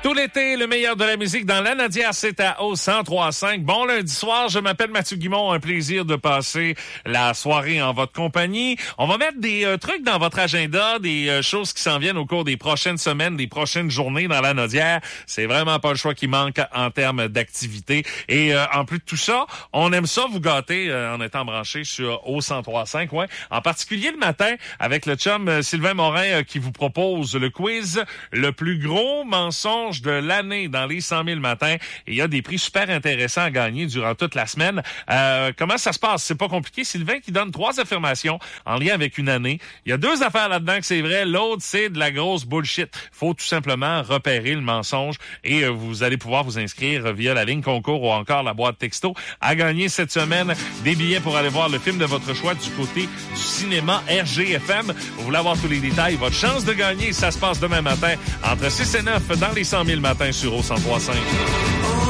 Tout l'été, le meilleur de la musique dans la Nadière, c'est à au 103.5. Bon lundi soir, je m'appelle Mathieu Guimond. Un plaisir de passer la soirée en votre compagnie. On va mettre des trucs dans votre agenda, des choses qui s'en viennent au cours des prochaines semaines, des prochaines journées dans la Nadière. C'est vraiment pas le choix qui manque en termes d'activité. Et en plus de tout ça, on aime ça vous gâter en étant branché sur au 103.5. Ouais. En particulier le matin avec le chum Sylvain Morin qui vous propose le quiz le plus gros mensonge de l'année dans les 100 000 matins. Et il y a des prix super intéressants à gagner durant toute la semaine. Comment ça se passe? C'est pas compliqué. Sylvain qui donne 3 affirmations en lien avec une année. Il y a 2 affaires là-dedans que c'est vrai. L'autre, c'est de la grosse bullshit. Faut tout simplement repérer le mensonge et vous allez pouvoir vous inscrire via la ligne concours ou encore la boîte texto à gagner cette semaine des billets pour aller voir le film de votre choix du côté du cinéma RGFM. Vous voulez avoir tous les détails? Votre chance de gagner, ça se passe demain matin entre 6 et 9 dans les 100 000 matins sur au 103.5.